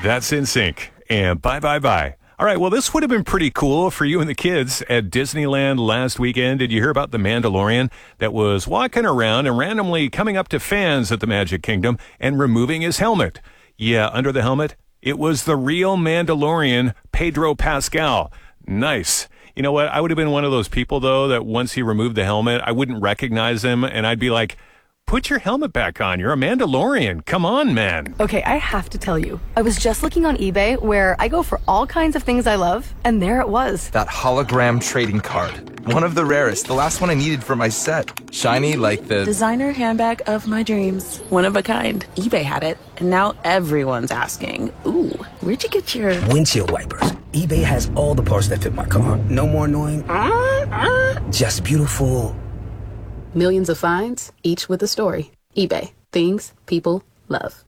That's NSYNC. And bye, bye, bye. All right, well, this would have been pretty cool for you and the kids at Disneyland last weekend. Did you hear about the Mandalorian that was walking around and randomly coming up to fans at the Magic Kingdom and removing his helmet? Yeah, under the helmet, it was the real Mandalorian, Pedro Pascal. Nice. You know what? I would have been one of those people, though, that once he removed the helmet, I wouldn't recognize him, and I'd be like, put your helmet back on. You're a Mandalorian. Come on, man. Okay, I have to tell you. I was just looking on eBay where I go for all kinds of things I love, and there it was. That hologram trading card. One of the rarest. The last one I needed for my set. Shiny like the designer handbag of my dreams. One of a kind. eBay had it, and now everyone's asking, ooh, where'd you get your windshield wipers? eBay has all the parts that fit my car. No more annoying. Just beautiful. Millions of finds, each with a story. eBay. Things people love.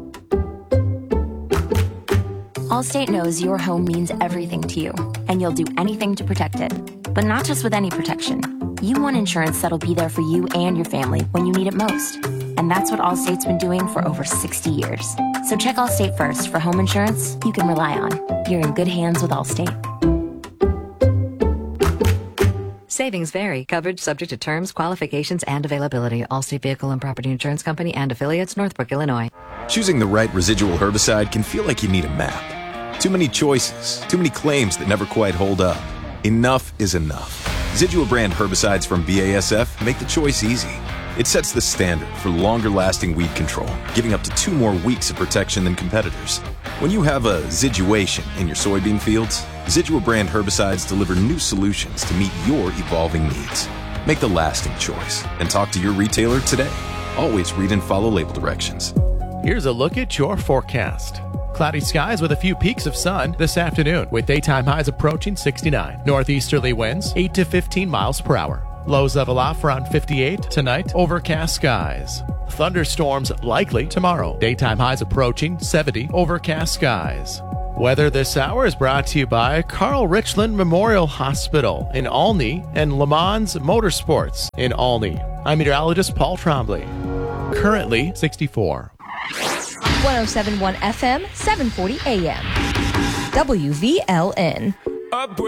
Allstate knows your home means everything to you, and you'll do anything to protect it. But not just with any protection. You want insurance that'll be there for you and your family when you need it most. And that's what Allstate's been doing for over 60 years. So check Allstate first for home insurance you can rely on. You're in good hands with Allstate. Savings vary. Coverage subject to terms, qualifications, and availability. Allstate Vehicle and Property Insurance Company and affiliates, Northbrook, Illinois. Choosing the right residual herbicide can feel like you need a map. Too many choices, too many claims that never quite hold up. Enough is enough. Zidua brand herbicides from BASF make the choice easy. It sets the standard for longer-lasting weed control, giving up to 2 more weeks of protection than competitors. When you have a Ziduation in your soybean fields, Zidua brand herbicides deliver new solutions to meet your evolving needs. Make the lasting choice and talk to your retailer today. Always read and follow label directions. Here's a look at your forecast. Cloudy skies with a few peaks of sun this afternoon, with daytime highs approaching 69. Northeasterly winds 8 to 15 miles per hour. Lows level off around 58 tonight. Overcast skies. Thunderstorms likely tomorrow. Daytime highs approaching 70. Overcast skies. Weather this hour is brought to you by Carl Richland Memorial Hospital in Olney and Le Mans Motorsports in Olney. I'm meteorologist Paul Trombley. Currently 64. 107.1 FM, 740 AM. WVLN.